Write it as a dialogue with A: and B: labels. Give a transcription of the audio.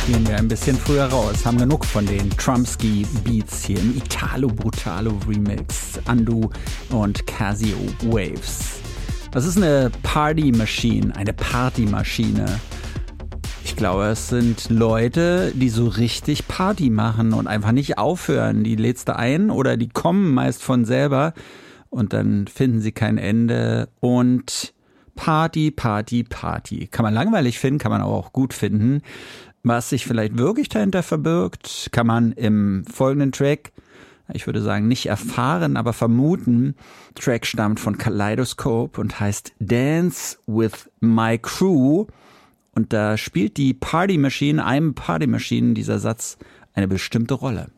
A: spielen wir ein bisschen früher raus. Haben genug von den Trumpski Beats hier im Italo Brutalo Remix. Andu und Casio Waves. Das ist eine Party-Maschine, eine Partymaschine. Ich glaube, es sind Leute, die so richtig Party machen und einfach nicht aufhören. Die lädst du ein oder die kommen meist von selber und dann finden sie kein Ende und Party, Party, Party. Kann man langweilig finden, kann man aber auch gut finden. Was sich vielleicht wirklich dahinter verbirgt, kann man im folgenden Track, ich würde sagen, nicht erfahren, aber vermuten. Der Track stammt von Kaleidoscope und heißt Dance with My Crew. Und da spielt die Party Machine, einem Party Machine, dieser Satz, eine bestimmte Rolle.